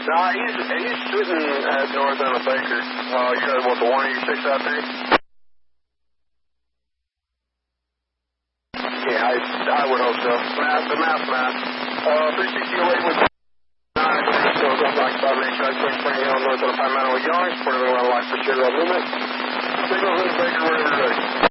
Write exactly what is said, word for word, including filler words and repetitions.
Nah, he's, he's sitting at north end of Baker. Uh, you guys want the one eighty-six out there? Yeah, I, I would hope so. Math, the math, math. Uh, three sixty-eight with nine, still going back to five eight, Spring Spring Hill, north of the Palmetto with Young, supporting the line lock for serial movement. Signal Hood Baker, wherever you're ready.